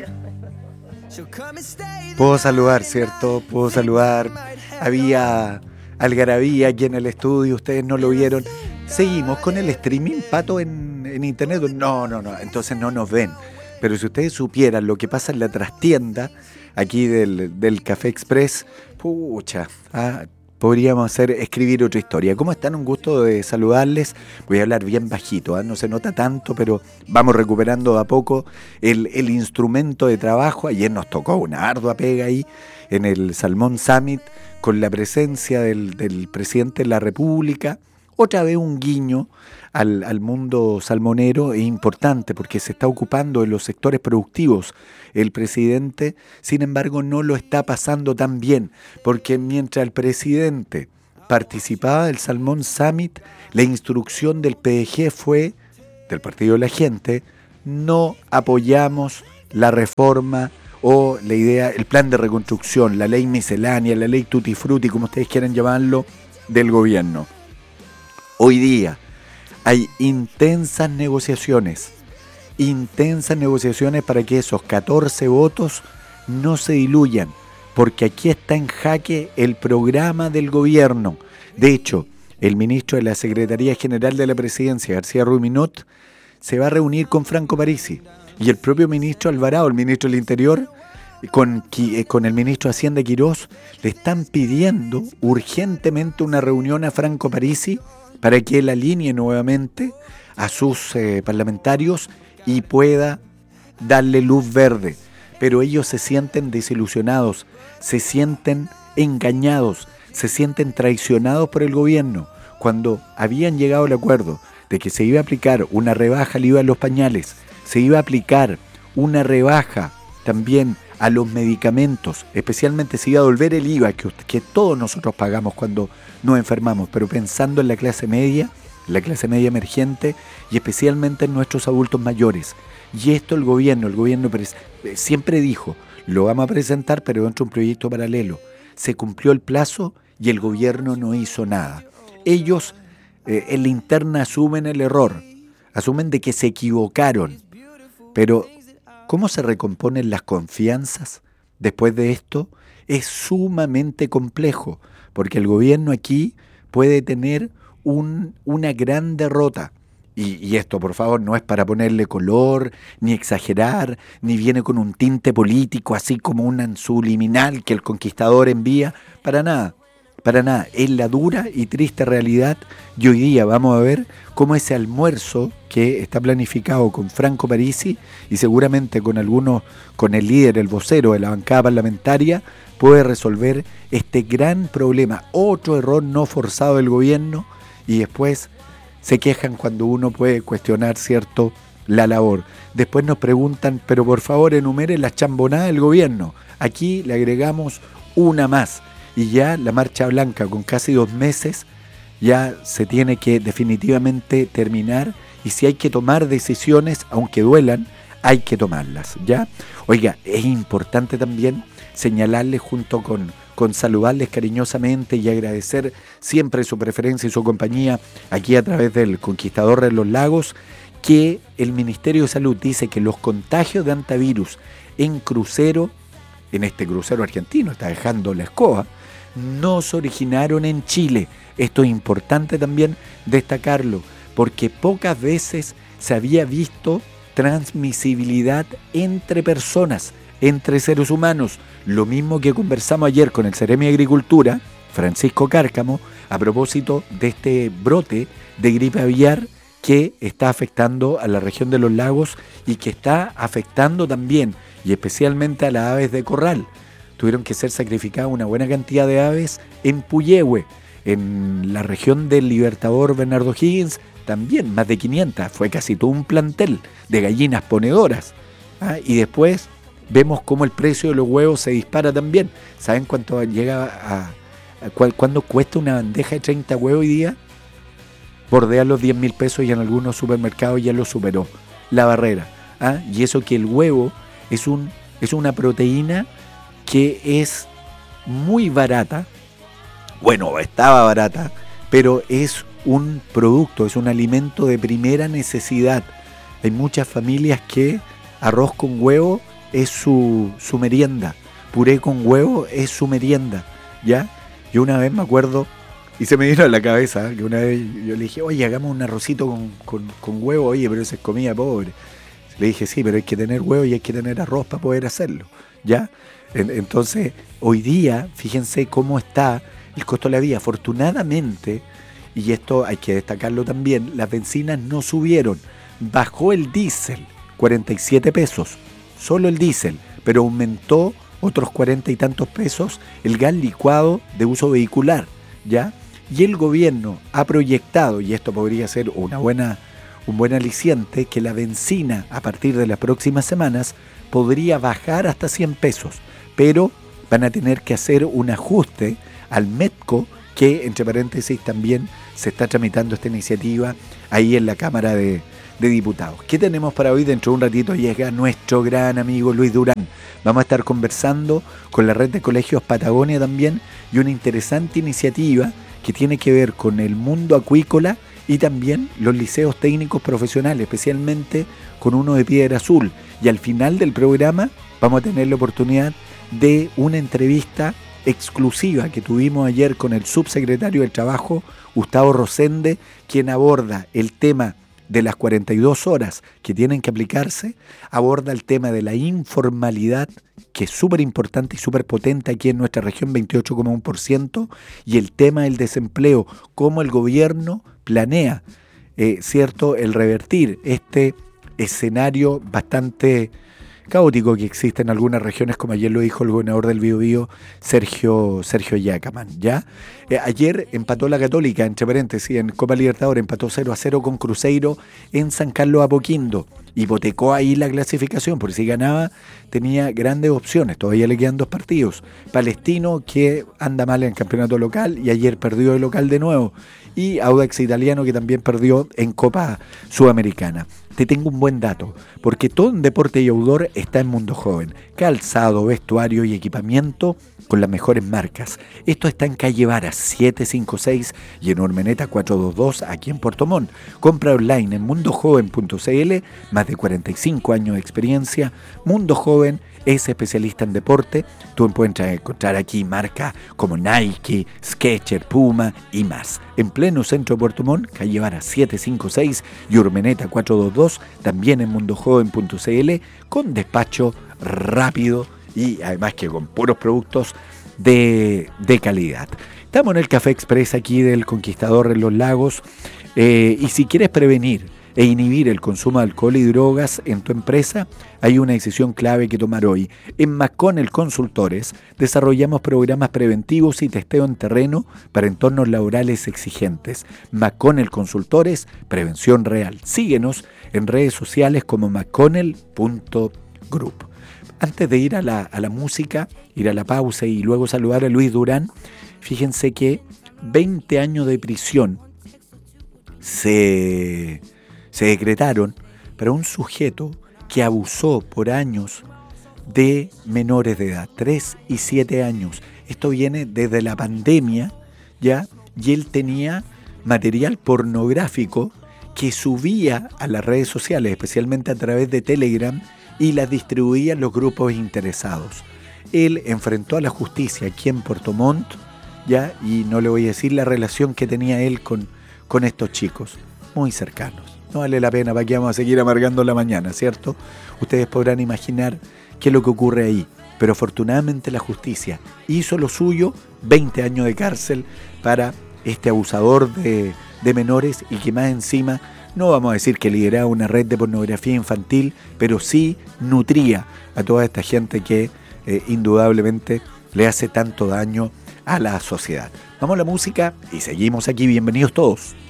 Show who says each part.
Speaker 1: Puedo saludar, ¿cierto? Puedo saludar. Había algarabía aquí en el estudio, ustedes no lo vieron. Seguimos con el streaming, Pato, en internet. No, entonces no nos ven. Pero si ustedes supieran lo que pasa en la trastienda aquí del Café Express, pucha, podríamos escribir otra historia. ¿Cómo están? Un gusto de saludarles. Voy a hablar bien bajito, no se nota tanto, pero vamos recuperando de a poco el instrumento de trabajo. Ayer nos tocó una ardua pega ahí en el Salmón Summit con la presencia del presidente de la República. Otra vez un guiño al mundo salmonero es importante porque se está ocupando de los sectores productivos. El presidente, sin embargo, no lo está pasando tan bien, porque mientras el presidente participaba del Salmón Summit, la instrucción del PDG fue, del Partido de la Gente, no apoyamos la reforma o la idea, el plan de reconstrucción, la ley miscelánea, la ley tutti frutti, como ustedes quieran llamarlo, del gobierno. Hoy día hay intensas negociaciones para que esos 14 votos no se diluyan, porque aquí está en jaque el programa del gobierno. De hecho, el ministro de la Secretaría General de la Presidencia, García Ruminot, se va a reunir con Franco Parisi, y el propio ministro Alvarado, el ministro del Interior, con el ministro de Hacienda Quirós, le están pidiendo urgentemente una reunión a Franco Parisi para que él alinee nuevamente a sus parlamentarios y pueda darle luz verde. Pero ellos se sienten desilusionados, se sienten engañados, se sienten traicionados por el gobierno. Cuando habían llegado al acuerdo de que se iba a aplicar una rebaja al IVA a los pañales, se iba a aplicar una rebaja también a los medicamentos, especialmente se iba a devolver el IVA que todos nosotros pagamos cuando nos enfermamos, pero pensando en la clase media emergente y especialmente en nuestros adultos mayores. Y esto el gobierno siempre dijo, lo vamos a presentar, pero dentro de un proyecto paralelo. Se cumplió el plazo y el gobierno no hizo nada. Ellos en la interna asumen el error, asumen de que se equivocaron, pero ¿cómo se recomponen las confianzas después de esto? Es sumamente complejo, porque el gobierno aquí puede tener una gran derrota. Y esto, por favor, no es para ponerle color, ni exagerar, ni viene con un tinte político, así como un subliminal que el conquistador envía. Para nada. Es la dura y triste realidad. Y hoy día vamos a ver cómo ese almuerzo que está planificado con Franco Parisi y seguramente con el líder, el vocero de la bancada parlamentaria, puede resolver este gran problema. Otro error no forzado del gobierno, y después se quejan cuando uno puede cuestionar, ¿cierto?, la labor. Después nos preguntan, pero por favor enumeren las chambonadas del gobierno. Aquí le agregamos una más. Y ya la marcha blanca, con casi 2 meses, ya se tiene que definitivamente terminar. Y si hay que tomar decisiones, aunque duelan, hay que tomarlas, ¿ya? Oiga, es importante también señalarles, junto con saludarles cariñosamente y agradecer siempre su preferencia y su compañía aquí a través del Conquistador de los Lagos, que el Ministerio de Salud dice que los contagios de hantavirus en este crucero argentino, está dejando la escoba, no se originaron en Chile. Esto es importante también destacarlo, porque pocas veces se había visto transmisibilidad entre personas, entre seres humanos. Lo mismo que conversamos ayer con el Seremi de Agricultura, Francisco Cárcamo, a propósito de este brote de gripe aviar que está afectando a la región de los lagos y que está afectando también y especialmente a las aves de corral. Tuvieron que ser sacrificadas una buena cantidad de aves en Puyehue, en la región del Libertador Bernardo Higgins, también más de 500, fue casi todo un plantel de gallinas ponedoras. Y después vemos cómo el precio de los huevos se dispara también. ¿Saben cuánto llega cuándo cuesta una bandeja de 30 huevos hoy día? Bordea los 10.000 pesos y en algunos supermercados ya lo superó la barrera. Y eso que el huevo es una proteína que es muy barata. Bueno, estaba barata, pero es un producto, es un alimento de primera necesidad. Hay muchas familias que arroz con huevo es su merienda. Puré con huevo es su merienda, ¿ya? Yo una vez me acuerdo, y se me vino a la cabeza, que una vez yo le dije, oye, hagamos un arrocito con huevo, oye, pero eso es comida pobre. Le dije, sí, pero hay que tener huevo y hay que tener arroz para poder hacerlo, ¿ya? Entonces, hoy día, fíjense cómo está el costo de la vida. Afortunadamente, y esto hay que destacarlo también, las bencinas no subieron. Bajó el diésel, 47 pesos, solo el diésel, pero aumentó otros 40 y tantos pesos el gas licuado de uso vehicular, ¿ya? Y el gobierno ha proyectado, y esto podría ser un buen aliciente, que la bencina a partir de las próximas semanas podría bajar hasta 100 pesos, pero van a tener que hacer un ajuste al METCO, que entre paréntesis también se está tramitando esta iniciativa ahí en la Cámara de Diputados. ¿Qué tenemos para hoy? Dentro de un ratito llega nuestro gran amigo Luis Durán. Vamos a estar conversando con la red de colegios Patagonia también, y una interesante iniciativa que tiene que ver con el mundo acuícola y también los liceos técnicos profesionales, especialmente con uno de Piedra Azul. Y al final del programa vamos a tener la oportunidad de una entrevista exclusiva que tuvimos ayer con el subsecretario del Trabajo, Gustavo Rosende, quien aborda el tema de las 42 horas que tienen que aplicarse, aborda el tema de la informalidad, que es súper importante y súper potente aquí en nuestra región, 28,1%, y el tema del desempleo, cómo el gobierno planea, ¿cierto?, el revertir este escenario bastante caótico que existe en algunas regiones, como ayer lo dijo el gobernador del Biobío, Sergio Yacaman, ¿ya? Ayer empató la Católica, entre paréntesis, en Copa Libertadores, empató 0-0 con Cruzeiro en San Carlos Apoquindo, hipotecó ahí la clasificación, porque si ganaba tenía grandes opciones, todavía le quedan 2 partidos. Palestino, que anda mal en el campeonato local y ayer perdió de local de nuevo, y Audax Italiano, que también perdió en Copa Sudamericana. Te tengo un buen dato, porque todo en deporte y outdoor está en Mundo Joven. Calzado, vestuario y equipamiento con las mejores marcas. Esto está en calle Vara 756 y en Ormeneta 422 aquí en Puerto Montt. Compra online en mundojoven.cl, más de 45 años de experiencia. Mundo Joven es especialista en deporte. Tú puedes encontrar aquí marcas como Nike, Skechers, Puma y más. En pleno centro de Puerto Montt, calle Vara 756 y Urmeneta 422, también en mundojoven.cl, con despacho rápido y además que con puros productos de calidad. Estamos en el Café Express aquí del Conquistador en Los Lagos, y si quieres prevenir e inhibir el consumo de alcohol y drogas en tu empresa, hay una decisión clave que tomar hoy. En McConnell Consultores desarrollamos programas preventivos y testeo en terreno para entornos laborales exigentes. McConnell Consultores, prevención real. Síguenos en redes sociales como mcconnell.group. Antes de ir a la música, ir a la pausa y luego saludar a Luis Durán, fíjense que 20 años de prisión se decretaron para un sujeto que abusó por años de menores de edad, 3 y 7 años. Esto viene desde la pandemia, ¿ya? Y él tenía material pornográfico que subía a las redes sociales, especialmente a través de Telegram, y las distribuía en los grupos interesados. Él enfrentó a la justicia aquí en Puerto Montt, ¿ya? Y no le voy a decir la relación que tenía él con estos chicos, muy cercanos. No vale la pena, para que vamos a seguir amargando la mañana, ¿cierto? Ustedes podrán imaginar qué es lo que ocurre ahí. Pero afortunadamente la justicia hizo lo suyo, 20 años de cárcel para este abusador de menores, y que más encima, no vamos a decir que lideraba una red de pornografía infantil, pero sí nutría a toda esta gente que indudablemente le hace tanto daño a la sociedad. Vamos a la música y seguimos aquí. Bienvenidos todos.